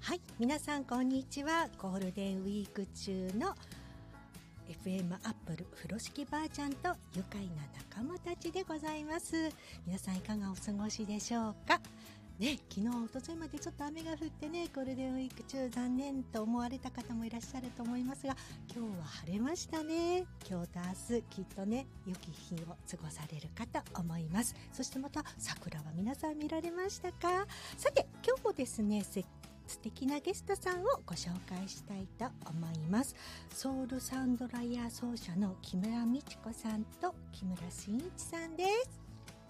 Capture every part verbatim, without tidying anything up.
はい、皆さんこんにちは。ゴールデンウィーク中の エフエム アップル風呂敷ばあちゃんと愉快な仲間たちでございます。皆さんいかがお過ごしでしょうかね。昨日おとといまでちょっと雨が降ってね、ゴールデンウィーク中残念と思われた方もいらっしゃると思いますが、今日は晴れましたね。今日と明日きっとね、良き日を過ごされるかと思います。そしてまた桜は皆さん見られましたか？さて今日もですね、せ素敵なゲストさんをご紹介したいと思います。ソウルサンドライヤー奏者の木村美智子さんと木村真一さんです。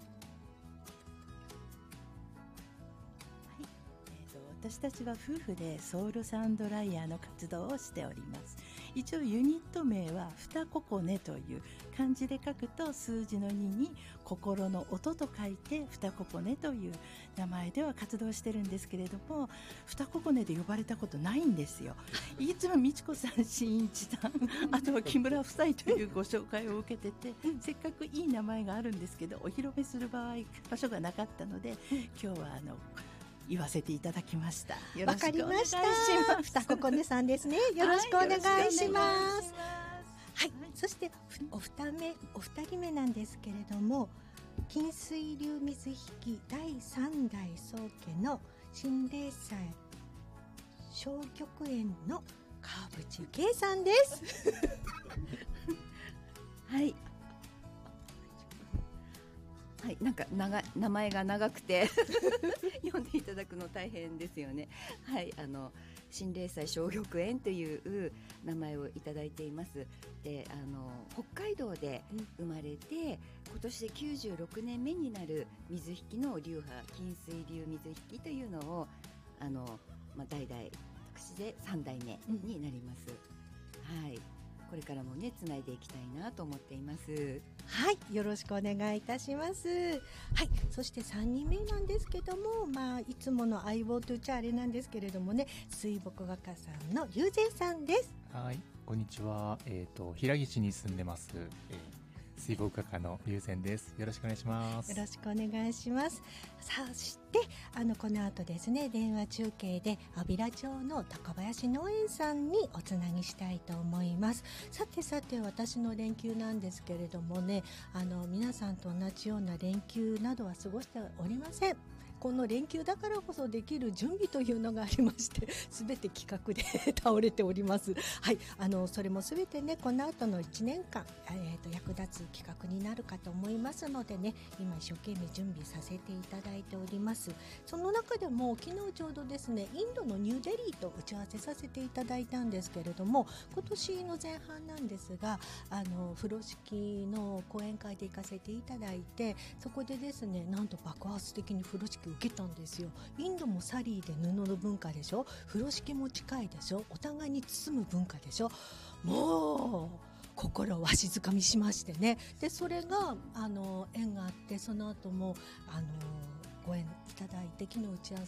はい、えーと、私たちは夫婦でソウルサンドライヤーの活動をしております。一応ユニット名は二ここねという漢字で書くと数字のにに心の音と書いて二ここねという名前では活動してるんですけれども、二ここねで呼ばれたことないんですよ。いつも美智子さん、真一さん、あとは木村夫妻というご紹介を受けてて、せっかくいい名前があるんですけどお披露目する場合場所がなかったので、今日はあの言わせていただきました。よろしくお願いします。 わかりました。二ここねさんですね。よろしくお願いします。はい、そしてお二目お二人目なんですけれども、金水流水引だいさん代宗家の新霊祭小玉園の川淵圭さんです。 はいはい、なんか長名前が長くて読んでいただくの大変ですよね。はい、あの新霊祭小玉園という名前をいただいています。で、あの北海道で生まれて、今年できゅうじゅうろくねんめになる水引の流派金水流水引というのをあの、まあ、代々私でさん代目になります。うん、はい、これからもねつないでいきたいなと思っています。 はい、よろしくお願いいたします。はい、そしてさんにんめなんですけども、まあいつもの相棒と言っちゃあれなんですけれどもね、水墨画家さんの龍禅さんです。 はい、こんにちは。えっ、ー、と平岸に住んでます、えー、水墨画家の龍禅です。よろしくお願いします。 よろしくお願いします。そしてあのこの後ですね、電話中継で安平町の高林農園さんにおつなぎしたいと思います。さてさて、私の連休なんですけれどもね、あの皆さんと同じような連休などは過ごしておりません。この連休だからこそできる準備というのがありまして、すべて企画で倒れております。はい、あのそれもすべてね、この後のいちねんかん、えー、と役立つ企画になるかと思いますのでね、今一生懸命準備させていただいております。その中でも昨日ちょうどですね、インドのニューデリーと打ち合わせさせていただいたんですけれども、今年の前半なんですが、あの風呂敷の講演会で行かせていただいて、そこでですね、なんと爆発的に風呂敷受けたんですよ。インドもサリーで布の文化でしょ、風呂敷も近いでしょ、お互いに包む文化でしょ。もう心をわしづかみしましてね。でそれがあの縁があって、その後もあのご縁いただいて、昨日打ち合わ